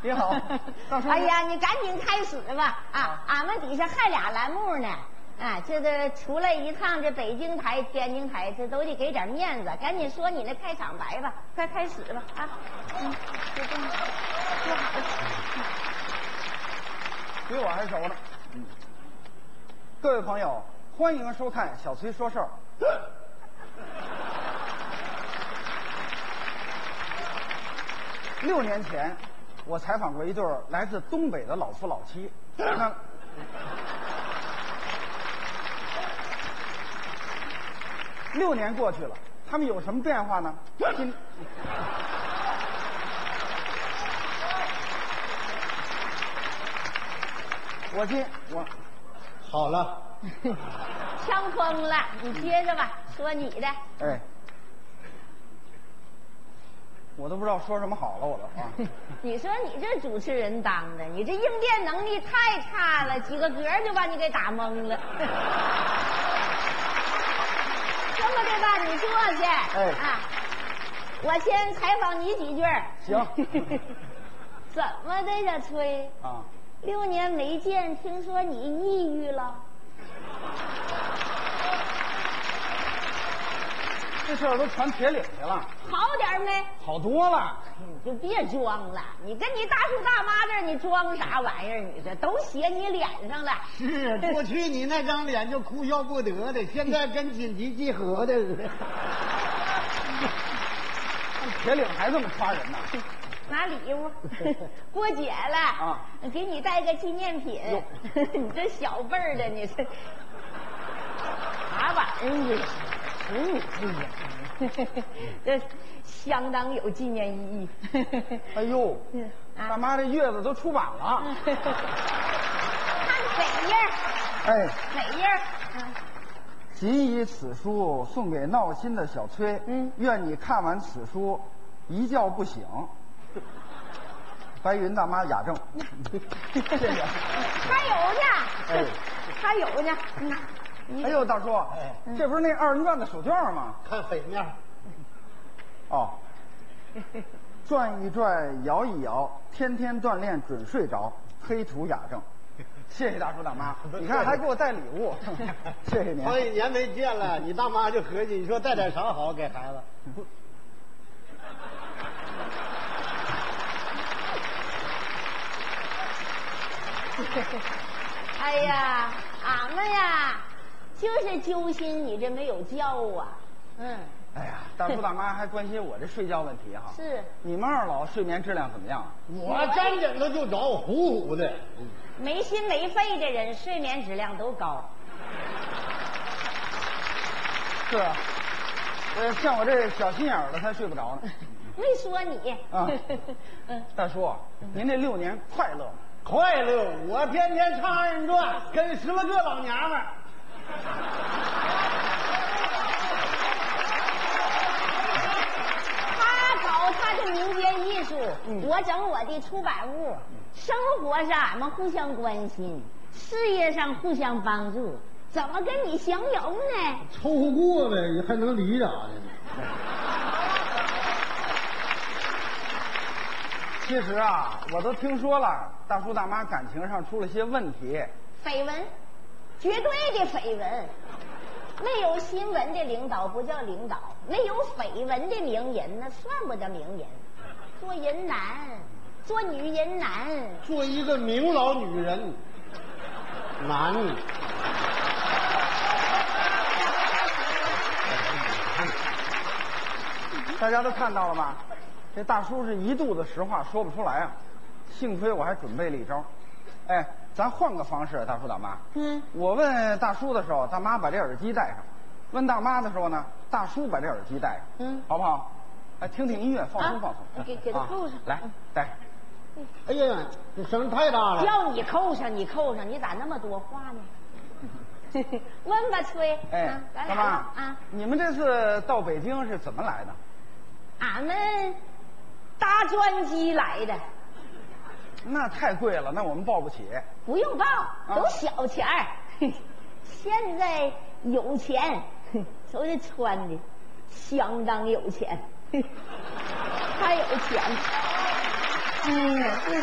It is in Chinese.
你好，大叔。 哎呀，你赶紧开始吧！俺们底下还俩栏目呢。这个出来一趟，这北京台、天津台，这都得给点面子。赶紧说你那开场白吧，快开始吧！就这么说好了。 比我还熟呢。各位朋友，欢迎收看小崔说事儿。6年前，我采访过一对来自东北的老夫老妻。6年过去了，他们有什么变化呢？我好了， 呛疯了，你接着吧，说你的。 哎，我都不知道说什么好了，我都啊。 你说你这主持人当的，你这应变能力太差了，几个格就把你给打懵了。这么的吧，你坐下。 哎， 我先采访你几句。 行。 怎么的呀，崔？ 6年没见，听说你抑郁了？ 这事儿都传铁岭去了。 好点没？ 好多了。 你就别装了，你跟你大叔大妈这儿，你装啥玩意儿？你这都写你脸上了。 是，过去你那张脸就哭笑不得的，现在跟紧急集合的似的。 铁岭还这么夸人呢？ 拿礼物，过节了给你带个纪念品。你这小辈儿的，你这啥玩意儿？这相当有纪念意义。 哎呦，大妈这月子都出版了。 看哪页？ 哎， 哪页？ 谨以此书送给闹心的小崔。愿你看完此书一觉不醒。白云大妈雅正，谢谢。 还有呢， 哎， 还有呢。 哎呦，大叔，这不是那2人转的手绢吗？ 看匪面。 哦，转一转，摇一摇，天天锻炼准睡着。黑土雅正，谢谢大叔大妈。你看还给我带礼物，谢谢您。 好几年没见了，你大妈就合计，你说带点啥好给孩子？ 哎呀，俺们呀，就是揪心你这没有觉啊。 哎呀，大叔大妈还关心我这睡觉问题哈。 是。 你们2老睡眠质量怎么样？ 我沾枕头就着，呼呼的。 没心没肺的人睡眠质量都高。 是啊。像我这小心眼儿的才睡不着呢。 没说你。 大叔，您这6年快乐吗？ 快乐，我天天唱2人转，跟10来个老娘们儿。 他搞他的民间艺术，我整我的出版物。生活上俺们互相关心，事业上互相帮助，怎么跟你相容呢？ 凑合过呗，你还能离咋的呢？ 其实啊，我都听说了，大叔大妈感情上出了些问题。 绯闻，绝对的绯闻。没有新闻的领导不叫领导，没有绯闻的名人那算不得名人。做人难，做女人难， 做一个名老女人难。 大家都看到了吧？这大叔是一肚子实话说不出来啊，幸亏我还准备了一招。哎，咱换个方式，大叔大妈。我问大叔的时候，大妈把这耳机戴上；问大妈的时候呢，大叔把这耳机戴上。好不好？哎，听听音乐，放松放松。 给他扣上。 来，戴上。 哎呀，这声太大了。 叫你扣上，你扣上，你咋那么多话呢？问吧，崔。 哎，大妈你们这次到北京是怎么来的？ 俺们搭专机来的。 那太贵了，那我们报不起。 不用报，都小钱儿。现在有钱，瞅这穿的，相当有钱，太有钱。